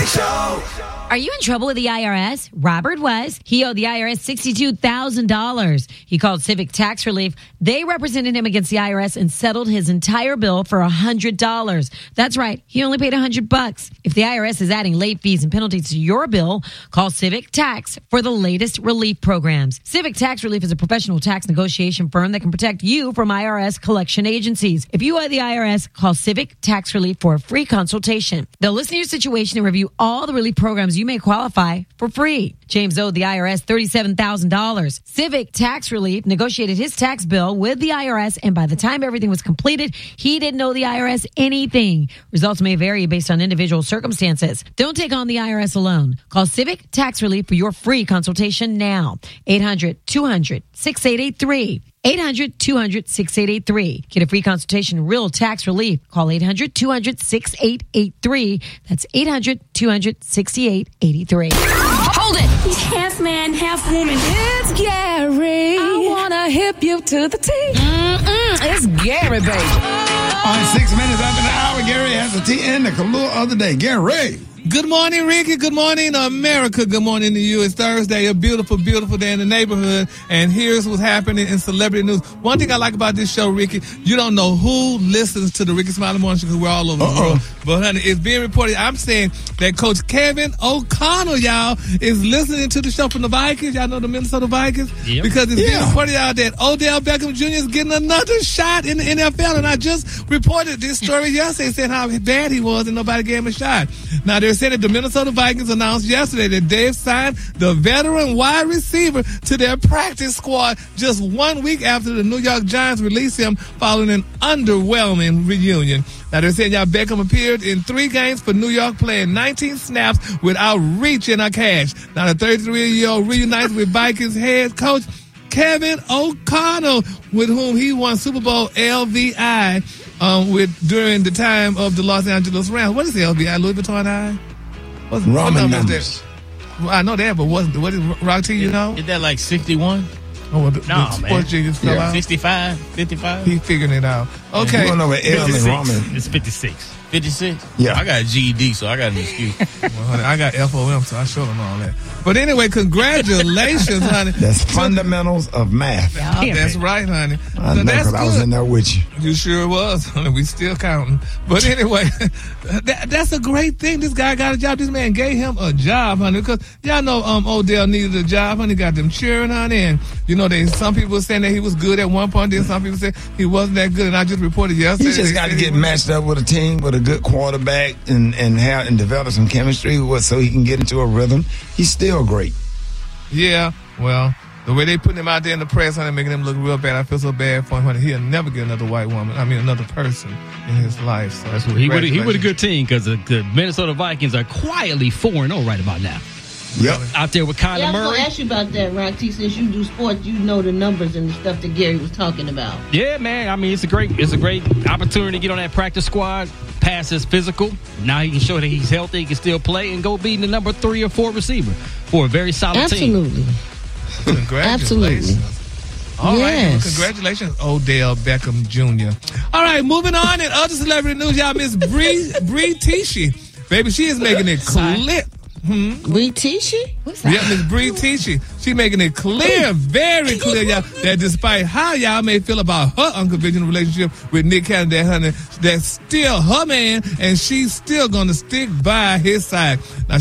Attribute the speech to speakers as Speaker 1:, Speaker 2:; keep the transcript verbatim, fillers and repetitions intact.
Speaker 1: Show.
Speaker 2: Are you in trouble with the I R S? Robert was. He owed the I R S sixty-two thousand dollars. He called Civic Tax Relief. They represented him against the I R S and settled his entire bill for one hundred dollars. That's right. He only paid one hundred bucks. If the I R S is adding late fees and penalties to your bill, call Civic Tax for the latest relief programs. Civic Tax Relief is a professional tax negotiation firm that can protect you from I R S collection agencies. If you owe the I R S, call Civic Tax Relief for a free consultation. They'll listen to your situation and review all the relief programs you may qualify for free. James owed the I R S thirty-seven thousand dollars. Civic Tax Relief negotiated his tax bill with the I R S, and by the time everything was completed, he didn't owe the I R S anything. Results may vary based on individual circumstances. Don't take on the I R S alone. Call Civic Tax Relief for your free consultation now. eight hundred two hundred sixty-eight eighty-three. eight hundred two hundred sixty-eight eighty-three. Get a free consultation, real tax relief. Call eight hundred two hundred sixty-eight eighty-three. That's eight hundred two hundred sixty-eight eighty-three.
Speaker 3: Hold it! He's half man, half woman. It's Gary. I wanna hip you to the T. Mm-mm, it's Gary, baby.
Speaker 4: On six minutes after the hour, Gary has a T in the Kahlua of the day. Gary.
Speaker 5: Good morning, Ricky. Good morning, America. Good morning to you. It's Thursday, a beautiful, beautiful day in the neighborhood. And here's what's happening in celebrity news. One thing I like about this show, Ricky, you don't know who listens to the Ricky Smiley Morning Show because we're all over Uh-oh. the world. But, honey, it's being reported. I'm saying that Coach Kevin O'Connell, y'all, is listening to the show from the Vikings. Y'all know the Minnesota Vikings?
Speaker 6: Yep.
Speaker 5: Because it's
Speaker 4: yeah.
Speaker 5: being reported out that Odell Beckham Junior is getting another shot in the N F L. And I just reported this story yesterday saying how bad he was and nobody gave him a shot. Now, they're saying that the Minnesota Vikings announced yesterday that they've signed the veteran wide receiver to their practice squad just one week after the New York Giants released him following an underwhelming reunion. Now, they're saying y'all Beckham appeared in three games for New York, playing nineteen snaps without reaching a catch. Now, the thirty-three-year-old reunites with Vikings head coach Kevin O'Connell, with whom he won Super Bowl L V I um, with during the time of the Los Angeles Rams. What is the L V I? Louis Vuitton I? What's
Speaker 4: Roman
Speaker 5: what number
Speaker 4: numbers.
Speaker 5: is that? Well, I know that, but what, what is Rock T, you know?
Speaker 6: Is that like sixty-one?
Speaker 5: Oh, well, the,
Speaker 6: No,
Speaker 5: the
Speaker 6: man.
Speaker 5: sports genius fell
Speaker 4: Yeah.
Speaker 5: out.
Speaker 6: sixty-five? fifty-five?
Speaker 5: He figuring it out. Okay.
Speaker 4: You don't know what L and
Speaker 6: fifty-six.
Speaker 4: Roman.
Speaker 6: It's fifty-six. fifty-six?
Speaker 4: Yeah.
Speaker 6: I got a G E D, so I got an excuse.
Speaker 5: Well, honey, I got F O M, so I showed them all that. But anyway, congratulations, honey.
Speaker 4: That's fundamentals of math.
Speaker 5: Yeah, that's right, honey.
Speaker 4: I
Speaker 5: So
Speaker 4: know
Speaker 5: that's
Speaker 4: because I was
Speaker 5: good.
Speaker 4: in there with you.
Speaker 5: You sure was, honey. We still counting. But anyway, that, that's a great thing. This guy got a job. This man gave him a job, honey. Because y'all know um, Odell needed a job, honey. Got them cheering, honey. And, you know, they some people were saying that he was good at one point. Then some people said he wasn't that good. And I just reported yesterday.
Speaker 4: He just got to get matched up with a team with a good quarterback and and have and develop some chemistry with so he can get into a rhythm. He's still great.
Speaker 5: Yeah, well, the way they put him out there in the press, honey, making him look real bad. I feel so bad for him, honey. He'll never get another white woman. I mean, another person in his life. So
Speaker 7: That's what he would. He with a
Speaker 5: congratulations.
Speaker 7: good team because the, the Minnesota Vikings are quietly four and zero right about now.
Speaker 4: Yep.
Speaker 7: Out there with Kyler
Speaker 8: Yeah, I was
Speaker 7: Murray.
Speaker 8: going to ask you about that, Rock T. Since you do sports, you know the numbers and the stuff that Gary was talking about.
Speaker 7: Yeah, man. I mean, it's a great, it's a great opportunity to get on that practice squad. Pass his physical. Now he can show that he's healthy. He can still play and go be the number three or four receiver for a very solid team.
Speaker 8: Absolutely.
Speaker 5: Congratulations.
Speaker 8: Absolutely.
Speaker 5: All right,
Speaker 8: Yes.
Speaker 5: well, congratulations, Odell Beckham Junior All right, moving on in other celebrity news, y'all, Miss Bree Bree Tishy. Baby, she is making it clip. Hmm?
Speaker 8: Bree Tishy?
Speaker 2: Who's that?
Speaker 5: Yeah, Miss Bree Tishy. She making it clear, very clear, y'all, that despite how y'all may feel about her unconventional relationship with Nick Cannon, that honey, that's still her man, and she's still gonna stick by his side. Now,